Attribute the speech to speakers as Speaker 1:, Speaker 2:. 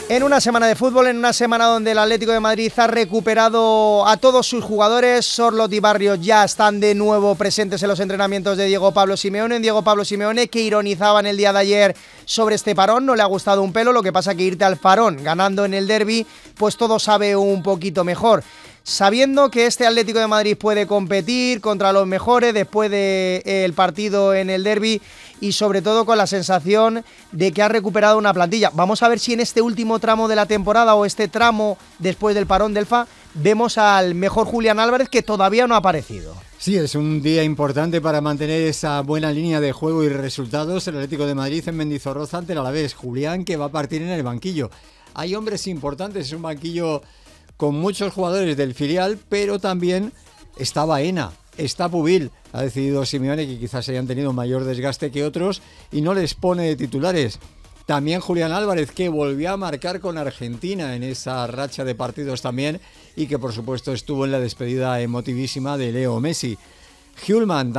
Speaker 1: En una semana de fútbol, en una semana donde el Atlético de Madrid ha recuperado a todos sus jugadores, Sorloth y Barrios ya están de nuevo presentes en los entrenamientos de Diego Pablo Simeone. Diego Pablo Simeone, que ironizaba en el día de ayer sobre este parón, no le ha gustado un pelo, lo que pasa que irte al parón ganando en el derbi, pues todo sabe un poquito mejor. Sabiendo que este Atlético de Madrid puede competir contra los mejores después del partido en el derbi y sobre todo con la sensación de que ha recuperado una plantilla. Vamos a ver si en este último tramo de la temporada o este tramo después del parón del FA vemos al mejor Julián Álvarez, que todavía no ha aparecido.
Speaker 2: Sí, es un día importante para mantener esa buena línea de juego y resultados. El Atlético de Madrid en Mendizorroza ante el Alavés. Julián, que va a partir en el banquillo. Hay hombres importantes, es un banquillo con muchos jugadores del filial, pero también está Baena, está Pubil. Ha decidido Simeone que quizás hayan tenido mayor desgaste que otros y no les pone de titulares. También Julián Álvarez, que volvió a marcar con Argentina en esa racha de partidos también y que por supuesto estuvo en la despedida emotivísima de Leo Messi. Hjulmand